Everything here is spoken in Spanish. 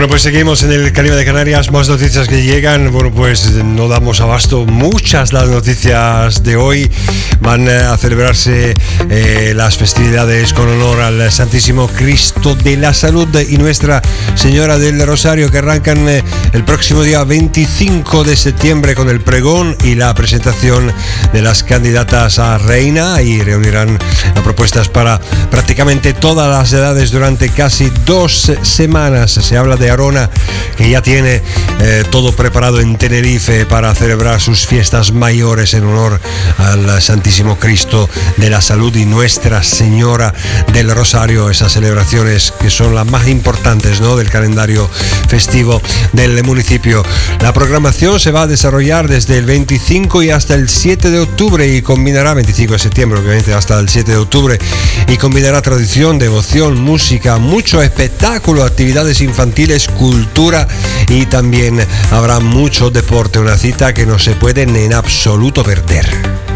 Bueno, pues seguimos en el Caribe de Canarias, más noticias que llegan. Bueno, pues no damos abasto, muchas las noticias de hoy. Van a celebrarse las festividades con honor al Santísimo Cristo de la Salud y Nuestra Señora del Rosario, que arrancan el próximo día 25 de septiembre con el pregón y la presentación de las candidatas a reina, y reunirán propuestas para prácticamente todas las edades durante casi 2 semanas. Se habla de Arona, que ya tiene todo preparado en Tenerife para celebrar sus fiestas mayores en honor al Santísimo Cristo de la Salud y Nuestra Señora del Rosario, esas celebraciones que son las más importantes, ¿no?, del calendario festivo del municipio. La programación se va a desarrollar desde el 25 y hasta el 7 de octubre y combinará, 25 de septiembre obviamente, hasta el 7 de octubre, y combinará tradición, devoción, música, mucho espectáculo, actividades infantiles, cultura, y también habrá mucho deporte, una cita que no se pueden en absoluto perder.